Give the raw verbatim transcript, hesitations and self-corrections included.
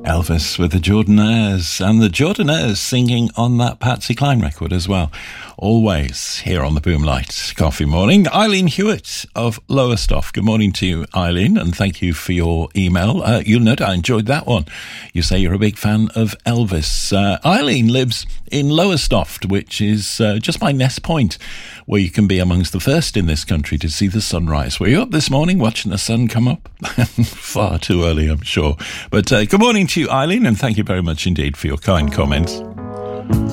Elvis with the Jordanaires, and the Jordanaires singing on that Patsy Cline record as well. Always here on the Boomlight Coffee Morning. Eileen Hewitt of Lowestoft. Good morning to you, Eileen, and thank you for your email. Uh, you'll note I enjoyed that one. You say you're a big fan of Elvis. Uh, Eileen lives in Lowestoft, which is uh, just by Ness Point, where you can be amongst the first in this country to see the sunrise. Were you up this morning watching the sun come up? Far too early, I'm sure. But uh, good morning to you, Eileen, and thank you very much indeed for your kind comments.